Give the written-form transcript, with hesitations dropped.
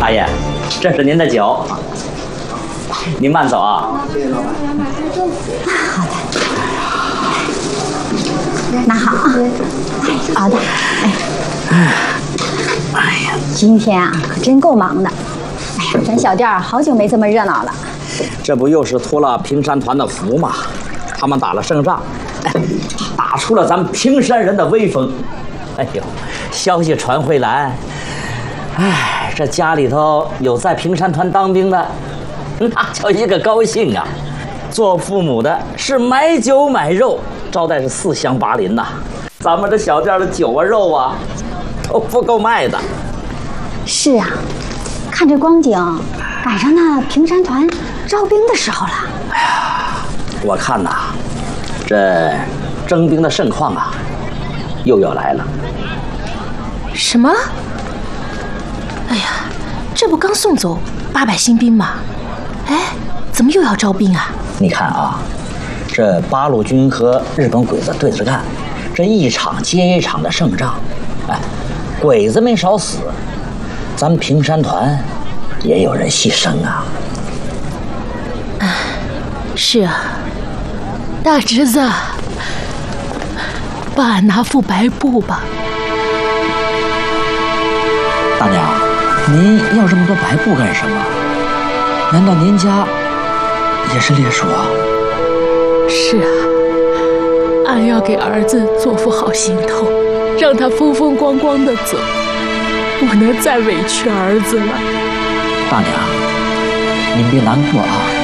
大爷，这是您的酒，您慢走啊。 谢谢老板。 好的。拿好啊。好的。哎呀，今天啊可真够忙的。哎呀，咱小店好久没这么热闹了。 这不又是托了平山团的福吗？他们打了胜仗，打出了咱们平山人的威风。哎呦，消息传回来，哎，这家里头有在平山团当兵的，那叫一个高兴啊！做父母的是买酒买肉，招待是4香8邻呐。咱们这小店的酒啊肉啊，都不够卖的。 是啊，看这光景，赶上那平山团招兵的时候了。 哎呀，我看呐，这征兵的盛况啊，又要来了。 什么？哎呀，这不刚送走800新兵吗？哎，怎么又要招兵啊？ 你看啊，这八路军和日本鬼子对着干，这一场接一场的胜仗，哎，鬼子没少死，咱们平山团也有人牺牲啊。 是啊，大侄子，帮俺拿副白布吧。 大娘，您要这么多白布干什么？难道您家也是烈属啊？ 是啊，俺要给儿子做副好行头，让他风风光光的走，不能再委屈儿子了。 大娘，您别难过啊。